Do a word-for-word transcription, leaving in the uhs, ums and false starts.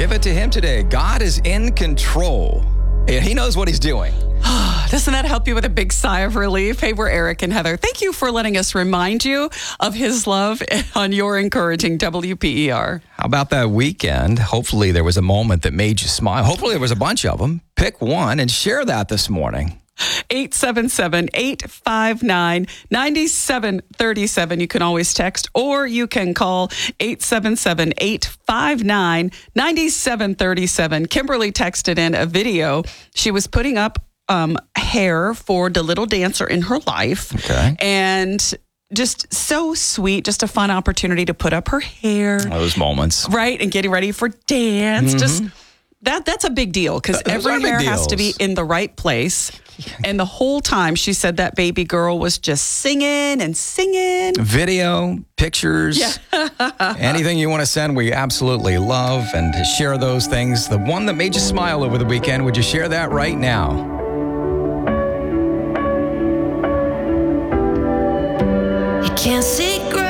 Give it to him today. God is in control. He knows what he's doing. Doesn't that help you with a big sigh of relief? Hey, we're Eric and Heather. Thank you for letting us remind you of his love on your encouraging W P E R. How about that weekend? Hopefully there was a moment that made you smile. Hopefully there was a bunch of them. Pick one and share that this morning. eight seven seven, eight five nine, nine seven three seven. You can always text or you can call eight seven seven, eight five nine, nine seven three seven. Kimberly texted in a video. She was putting up um, hair for the little dancer in her life. Okay. And just so sweet, just a fun opportunity to put up her hair. Those moments. Right, and getting ready for dance. Mm-hmm. Just that that's a big deal because Those are every big hair has to be deals. in the right place. And the whole time she said that baby girl was just singing and singing. Video, pictures, anything you want to send, we absolutely love. And to share those things. The one that made you smile over the weekend, would you share that right now? You can't see